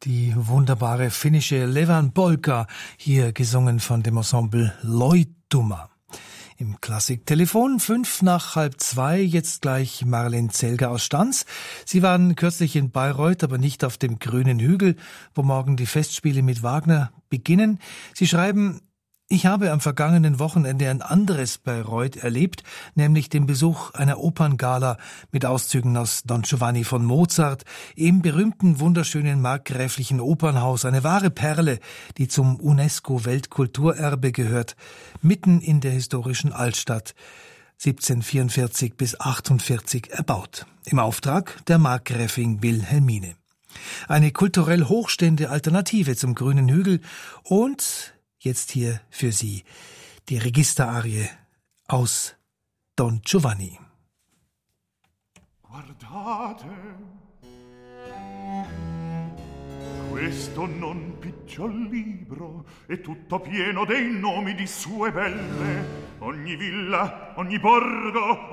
Die wunderbare finnische Levan Polka, hier gesungen von dem Ensemble Loituma. Im Klassiktelefon 1:05, jetzt gleich Marlene Zelger aus Stans. Sie waren kürzlich in Bayreuth, aber nicht auf dem grünen Hügel, wo morgen die Festspiele mit Wagner beginnen. Sie schreiben: Ich habe am vergangenen Wochenende ein anderes Bayreuth erlebt, nämlich den Besuch einer Operngala mit Auszügen aus Don Giovanni von Mozart im berühmten, wunderschönen markgräflichen Opernhaus, eine wahre Perle, die zum UNESCO-Weltkulturerbe gehört, mitten in der historischen Altstadt, 1744 bis 48 erbaut, im Auftrag der Markgräfin Wilhelmine. Eine kulturell hochstehende Alternative zum grünen Hügel und jetzt hier für Sie die Registerarie aus Don Giovanni. Guardate, questo non picciol libro è tutto pieno dei nomi di sue belle, ogni villa, ogni borgo,